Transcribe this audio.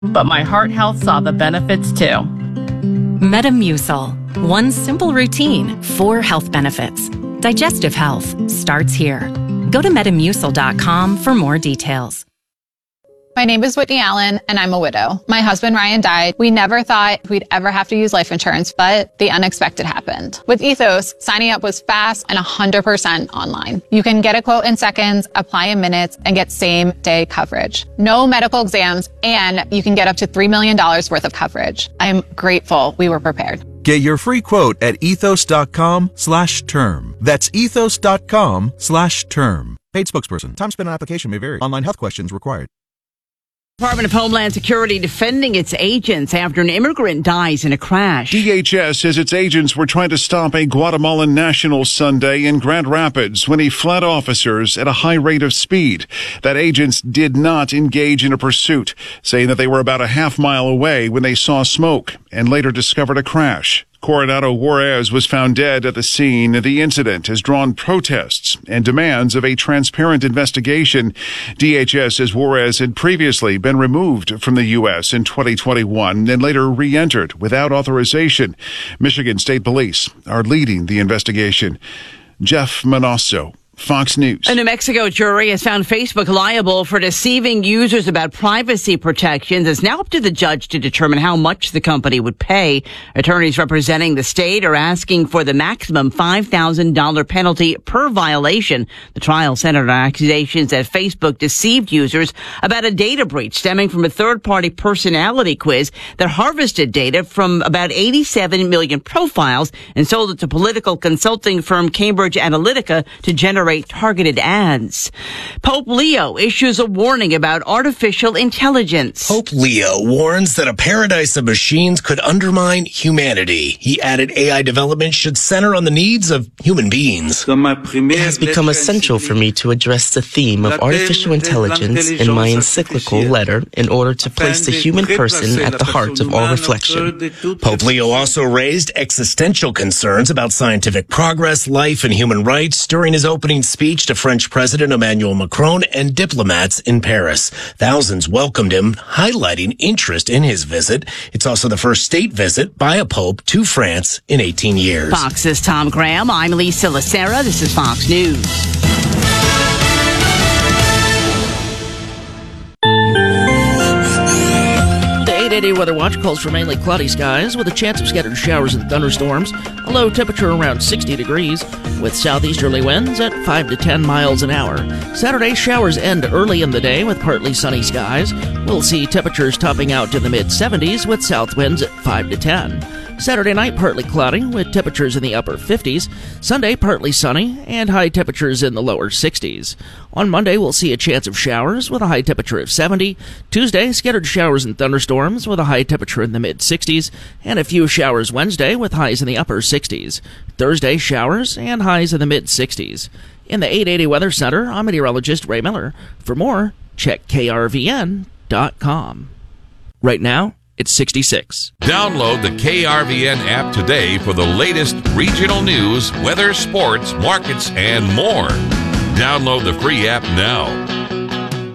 but my heart health saw the benefits too. Metamucil. One simple routine, 4 health benefits. Digestive health starts here. Go to metamucil.com for more details. My name is Whitney Allen, and I'm a widow. My husband, Ryan, died. We never thought we'd ever have to use life insurance, but the unexpected happened. With Ethos, signing up was fast and 100% online. You can get a quote in seconds, apply in minutes, and get same-day coverage. No medical exams, and you can get up to $3 million worth of coverage. I'm grateful we were prepared. Get your free quote at ethos.com/term. That's ethos.com/term. Paid spokesperson. Time spent on application may vary. Online health questions required. Department of Homeland Security defending its agents after an immigrant dies in a crash. DHS says its agents were trying to stop a Guatemalan national Sunday in Grand Rapids when he fled officers at a high rate of speed. That agents did not engage in a pursuit, saying that they were about a half-mile away when they saw smoke and later discovered a crash. Coronado Juarez was found dead at the scene. The incident has drawn protests and demands of a transparent investigation. DHS says Juarez had previously been removed from the U.S. in 2021 and later re-entered without authorization. Michigan State Police are leading the investigation. Jeff Manasso, Fox News. A New Mexico jury has found Facebook liable for deceiving users about privacy protections. It's now up to the judge to determine how much the company would pay. Attorneys representing the state are asking for the maximum $5,000 penalty per violation. The trial centered on accusations that Facebook deceived users about a data breach stemming from a third-party personality quiz that harvested data from about 87 million profiles and sold it to political consulting firm Cambridge Analytica to generate targeted ads. Pope Leo issues a warning about artificial intelligence. Pope Leo warns that a paradise of machines could undermine humanity. He added AI development should center on the needs of human beings. It has become essential for me to address the theme of artificial intelligence in my encyclical letter in order to place the human person at the heart of all reflection. Pope Leo also raised existential concerns about scientific progress, life, and human rights during his opening speech to French President Emmanuel Macron and diplomats in Paris. Thousands welcomed him, highlighting interest in his visit. It's also the first state visit by a pope to France in 18 years. Fox's Tom Graham. I'm Lisa Lacera. This is Fox News. The 880 Weather Watch calls for mainly cloudy skies with a chance of scattered showers and thunderstorms. A low temperature around 60 degrees with southeasterly winds at 5 to 10 miles an hour. Saturday, showers end early in the day with partly sunny skies. We'll see temperatures topping out to the mid-70s with south winds at 5 to 10. Saturday night, partly cloudy with temperatures in the upper 50s. Sunday, partly sunny and high temperatures in the lower 60s. On Monday, we'll see a chance of showers with a high temperature of 70. Tuesday, scattered showers and thunderstorms with a high temperature in the mid-60s. And a few showers Wednesday with highs in the upper 60s. Thursday, showers and highs in the mid-60s. In the 880 Weather Center, I'm meteorologist Ray Miller. For more, check krvn.com. Right now, it's 66. Download the KRVN app today for the latest regional news, weather, sports, markets, and more. Download the free app now.